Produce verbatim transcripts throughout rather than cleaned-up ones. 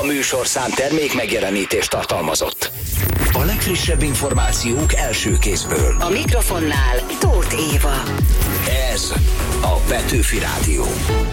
A műsorszám termék megjelenítést tartalmazott. A legfrissebb információk első kézből. A mikrofonnál Tóth Éva. Ez a Petőfi Rádió.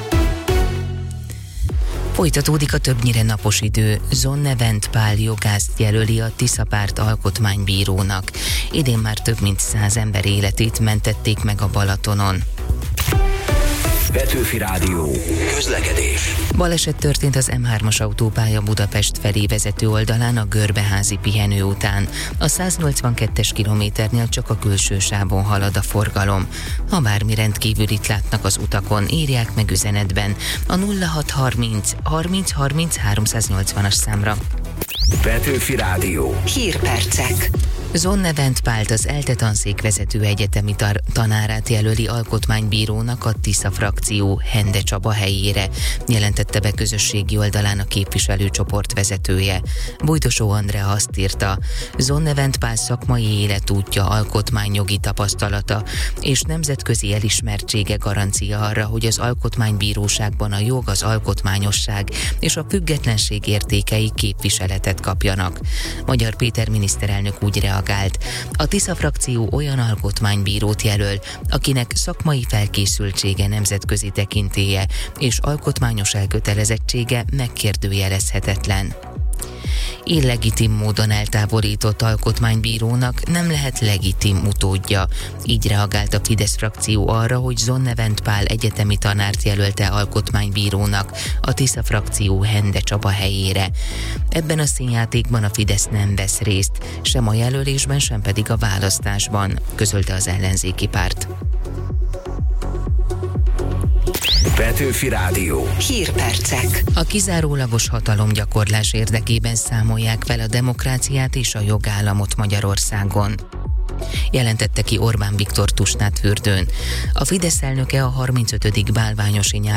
Folytatódik a többnyire napos idő. Zonnevent Pál jogászt jelöli a Tiszapárt alkotmánybírónak. Idén már több mint száz ember életét mentették meg a Balatonon. Petőfi Rádió. Közlekedés. Baleset történt az M hármas autópálya Budapest felé vezető oldalán a Görbeházi pihenő után. A száznyolcvankettes kilométernél csak a külső sávon halad a forgalom. Ha bármi rendkívülit látnak az utakon, írják meg üzenetben a nulla hat harminc harminc harminc háromszáznyolcvanas számra. Petőfi Rádió. Hírpercek. Zonnevent Pált, az ELTE tanszékvezető egyetemi tar- tanárát jelöli alkotmánybírónak a Tisza frakció Hende Csaba helyére, jelentette be közösségi oldalán a képviselőcsoport vezetője. Bújtosó Andrea azt írta: Zonnevent Pál szakmai életútja, alkotmányjogi tapasztalata és nemzetközi elismertsége garancia arra, hogy az alkotmánybíróságban a jog, az alkotmányosság és a függetlenség értékei képviseletet kapjanak. Magyar Péter miniszterelnök úgy reagált: a Tisza frakció olyan alkotmánybírót jelöl, akinek szakmai felkészültsége, nemzetközi tekintélye és alkotmányos elkötelezettsége megkérdőjelezhetetlen. Illegitim módon eltávolított alkotmánybírónak nem lehet legitim utódja. Így reagált a Fidesz frakció arra, hogy Zonnevent Pál egyetemi tanárt jelölte alkotmánybírónak a Tisza frakció Hende Csaba helyére. Ebben a színjátékban a Fidesz nem vesz részt, sem a jelölésben, sem pedig a választásban, közölte az ellenzéki párt. Petőfi Rádió. Hírpercek. A kizárólagos hatalomgyakorlás érdekében számolják fel a demokráciát és a jogállamot Magyarországon, jelentette ki Orbán Viktor Tusnádfürdőn. A Fidesz elnöke a harmincötödik bálványosi nyári